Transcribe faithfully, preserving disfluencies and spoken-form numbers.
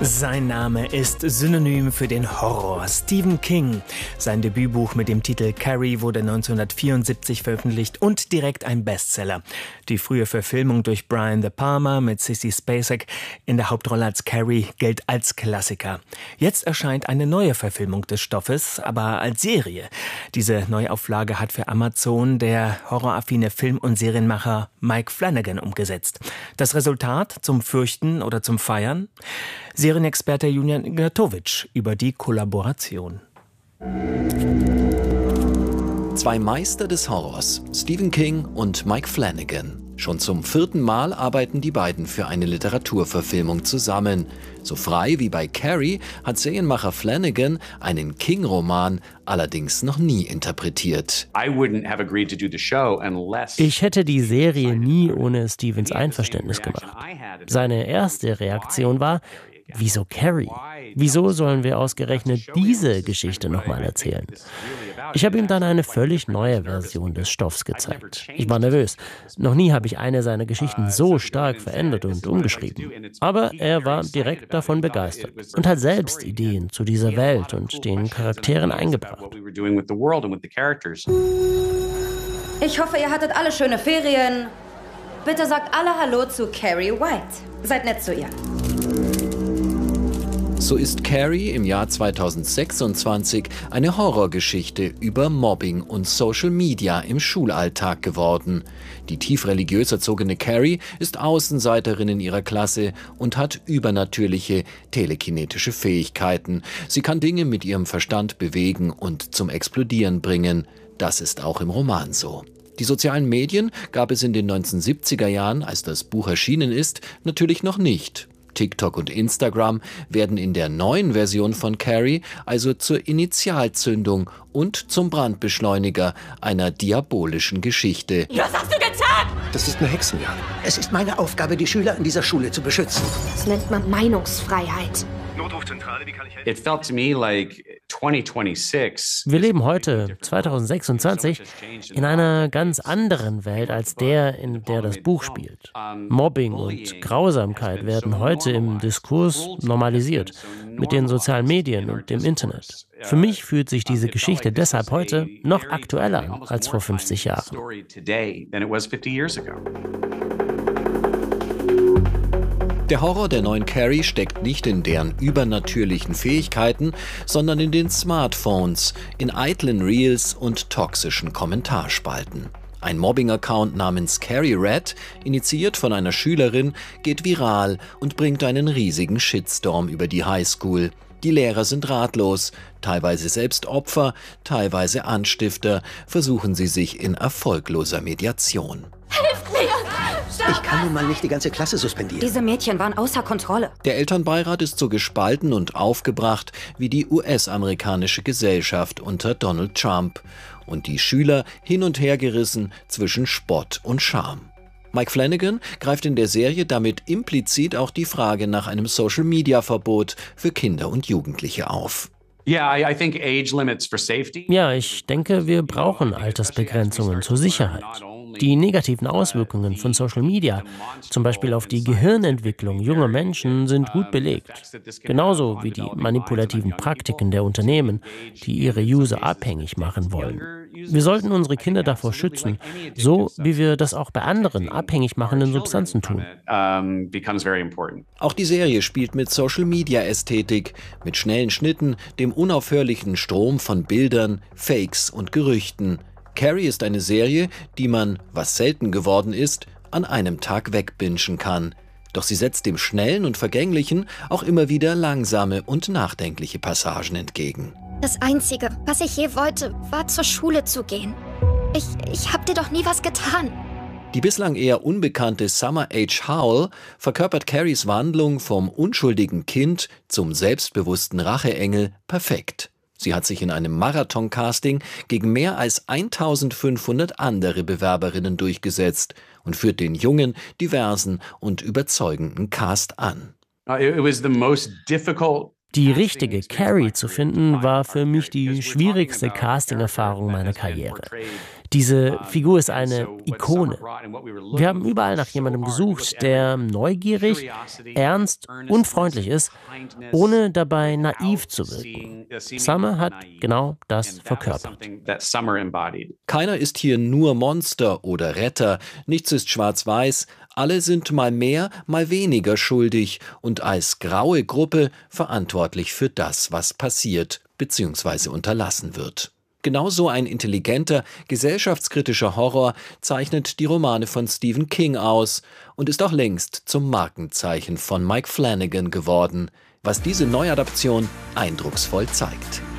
Sein Name ist Synonym für den Horror. Stephen King. Sein Debütbuch mit dem Titel Carrie wurde neunzehnhundertvierundsiebzig veröffentlicht und direkt ein Bestseller. Die frühe Verfilmung durch Brian De Palma mit Sissy Spacek in der Hauptrolle als Carrie gilt als Klassiker. Jetzt erscheint eine neue Verfilmung des Stoffes, aber als Serie. Diese Neuauflage hat für Amazon der horroraffine Film- und Serienmacher Mike Flanagan umgesetzt. Das Resultat zum Fürchten oder zum Feiern? Serienexperte Julian Ignatowicz über die Kollaboration. Zwei Meister des Horrors, Stephen King und Mike Flanagan. Schon zum vierten Mal arbeiten die beiden für eine Literaturverfilmung zusammen. So frei wie bei Carrie hat Serienmacher Flanagan einen King-Roman allerdings noch nie interpretiert. Ich hätte die Serie nie ohne Stephens Einverständnis gemacht. Seine erste Reaktion war: Wieso Carrie? Wieso sollen wir ausgerechnet diese Geschichte nochmal erzählen? Ich habe ihm dann eine völlig neue Version des Stoffs gezeigt. Ich war nervös. Noch nie habe ich eine seiner Geschichten so stark verändert und umgeschrieben. Aber er war direkt davon begeistert und hat selbst Ideen zu dieser Welt und den Charakteren eingebracht. Ich hoffe, ihr hattet alle schöne Ferien. Bitte sagt alle Hallo zu Carrie White. Seid nett zu ihr. So ist Carrie im Jahr zweitausendsechsundzwanzig eine Horrorgeschichte über Mobbing und Social Media im Schulalltag geworden. Die tief religiös erzogene Carrie ist Außenseiterin in ihrer Klasse und hat übernatürliche telekinetische Fähigkeiten. Sie kann Dinge mit ihrem Verstand bewegen und zum Explodieren bringen. Das ist auch im Roman so. Die sozialen Medien gab es in den neunzehnhundertsiebziger Jahren, als das Buch erschienen ist, natürlich noch nicht. TikTok und Instagram werden in der neuen Version von Carrie also zur Initialzündung und zum Brandbeschleuniger einer diabolischen Geschichte. Was hast du getan? Das ist eine Hexenjagd. Es ist meine Aufgabe, die Schüler in dieser Schule zu beschützen. Das nennt man Meinungsfreiheit. Notrufzentrale, wie kann ich helfen? It felt to me like twenty twenty-six. Wir leben heute, zweitausendsechsundzwanzig, in einer ganz anderen Welt als der, in der das Buch spielt. Mobbing und Grausamkeit werden heute im Diskurs normalisiert, mit den sozialen Medien und dem Internet. Für mich fühlt sich diese Geschichte deshalb heute noch aktueller an als vor fünfzig Jahren. Der Horror der neuen Carrie steckt nicht in deren übernatürlichen Fähigkeiten, sondern in den Smartphones, in eitlen Reels und toxischen Kommentarspalten. Ein Mobbing-Account namens Carrie Red, initiiert von einer Schülerin, geht viral und bringt einen riesigen Shitstorm über die Highschool. Die Lehrer sind ratlos, teilweise selbst Opfer, teilweise Anstifter, versuchen sie sich in erfolgloser Mediation. Hilft mir! Ich kann nun mal nicht die ganze Klasse suspendieren. Diese Mädchen waren außer Kontrolle. Der Elternbeirat ist so gespalten und aufgebracht wie die U S-amerikanische Gesellschaft unter Donald Trump. Und die Schüler hin und her gerissen zwischen Spott und Scham. Mike Flanagan greift in der Serie damit implizit auch die Frage nach einem Social-Media-Verbot für Kinder und Jugendliche auf. Ja, ich denke, wir brauchen Altersbegrenzungen zur Sicherheit. Die negativen Auswirkungen von Social Media, zum Beispiel auf die Gehirnentwicklung junger Menschen, sind gut belegt. Genauso wie die manipulativen Praktiken der Unternehmen, die ihre User abhängig machen wollen. Wir sollten unsere Kinder davor schützen, so wie wir das auch bei anderen abhängig machenden Substanzen tun. Auch die Serie spielt mit Social-Media-Ästhetik, mit schnellen Schnitten, dem unaufhörlichen Strom von Bildern, Fakes und Gerüchten. Carrie ist eine Serie, die man, was selten geworden ist, an einem Tag wegbingen kann. Doch sie setzt dem Schnellen und Vergänglichen auch immer wieder langsame und nachdenkliche Passagen entgegen. Das Einzige, was ich je wollte, war zur Schule zu gehen. Ich, ich hab dir doch nie was getan. Die bislang eher unbekannte Summer H. Howell verkörpert Carries Wandlung vom unschuldigen Kind zum selbstbewussten Racheengel perfekt. Sie hat sich in einem Marathon-Casting gegen mehr als eintausendfünfhundert andere Bewerberinnen durchgesetzt und führt den jungen, diversen und überzeugenden Cast an. Die richtige Carrie zu finden, war für mich die schwierigste Casting-Erfahrung meiner Karriere. Diese Figur ist eine Ikone. Wir haben überall nach jemandem gesucht, der neugierig, ernst und freundlich ist, ohne dabei naiv zu wirken. Summer hat genau das verkörpert. Keiner ist hier nur Monster oder Retter, nichts ist schwarz-weiß, alle sind mal mehr, mal weniger schuldig und als graue Gruppe verantwortlich für das, was passiert bzw. unterlassen wird. Genauso ein intelligenter, gesellschaftskritischer Horror zeichnet die Romane von Stephen King aus und ist auch längst zum Markenzeichen von Mike Flanagan geworden, was diese Neuadaption eindrucksvoll zeigt.